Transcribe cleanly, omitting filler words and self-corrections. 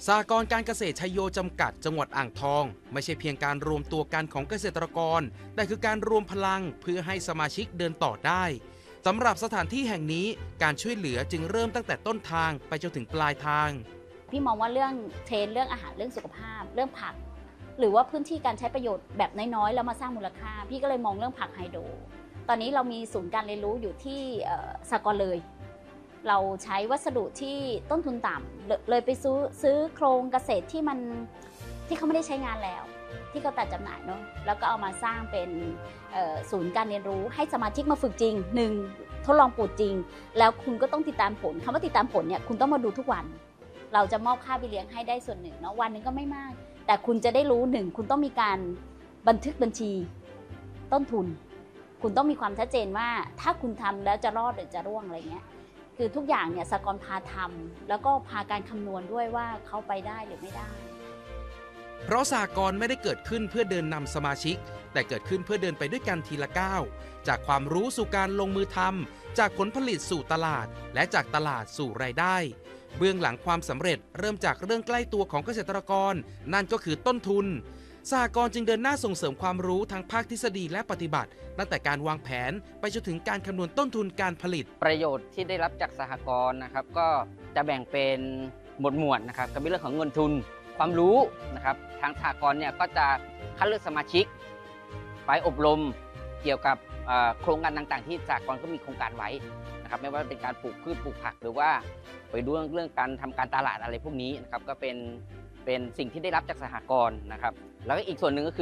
สหกรณ์การเกษตรชัยโยจำกัดจังหวัดอ่างทองไม่ใช่เพียงการรวมตัวกันของเกษตรกรแต่คือการรวมพลังเพื่อให้สมาชิกเดินต่อได้สำหรับสถานที่แห่งนี้การช่วยเหลือจึงเริ่มตั้งแต่ต้นทางไปจนถึงปลายทางพี่มองว่าเรื่องเทรนด์เรื่องอาหารเรื่องสุขภาพเรื่องผักหรือว่าพื้นที่การใช้ประโยชน์แบบน้อยๆแล้วมาสร้างมูลค่าพี่ก็เลยมองเรื่องผักไฮโดรตอนนี้เรามีศูนย์การเรียนรู้อยู่ที่สหกรณ์เลยเราใช้วัสดุที่ต้นทุนต่ำเลยไปซื้อโครงเกษตรที่เขาไม่ได้ใช้งานแล้วที่เขาตัดจำหน่ายเนาะแล้วก็เอามาสร้างเป็นศูนย์การเรียนรู้ให้สมาชิกมาฝึกจริง1ทดลองปลูกจริงแล้วคุณก็ต้องติดตามผลคำว่าติดตามผลเนี่ยคุณต้องมาดูทุกวันเราจะมอบค่าไปเลี้ยงให้ได้ส่วนหนึ่งเนาะวันนึงก็ไม่มากแต่คุณจะได้รู้คุณต้องมีการบันทึกบัญชีต้นทุนคุณต้องมีความชัดเจนว่าถ้าคุณทำแล้วจะรอดหรือจะร่วงอะไรเงี้ยคือทุกอย่างเนี่ยสหกรณ์พาทำแล้วก็พาการคำนวณด้วยว่าเขาไปได้หรือไม่ได้เพราะสหกรณ์ไม่ได้เกิดขึ้นเพื่อเดินนำสมาชิกแต่เกิดขึ้นเพื่อเดินไปด้วยกันทีละก้าวจากความรู้สู่การลงมือทำจากผลผลิตสู่ตลาดและจากตลาดสู่รายได้เบื้องหลังความสำเร็จเริ่มจากเรื่องใกล้ตัวของเกษตรกรนั่นก็คือต้นทุนสหกรณ์จึงเดินหน้าส่งเสริมความรู้ทั้งภาคทฤษฎีและปฏิบัติตั้งแต่การวางแผนไปจนถึงการคำนวณต้นทุนการผลิตประโยชน์ที่ได้รับจากสหกรณ์นะครับก็จะแบ่งเป็นหมวดนะครับก็เป็นเรื่องของเงินทุนความรู้นะครับทางสหกรณ์เนี่ยก็จะคัดเลือกสมาชิกไปอบรมเกี่ยวกับโครงการต่างๆที่สหกรณ์ก็มีโครงการไว้นะครับไม่ว่าเป็นการปลูกพืชปลูกผักหรือว่าไปดูเรื่องการทำการตลาดอะไรพวกนี้นะครับก็เป็นสิ่งที่ได้รับจากสหกรณ์นะครับแล้วก็อีกส่วนหนึ่งก็คือ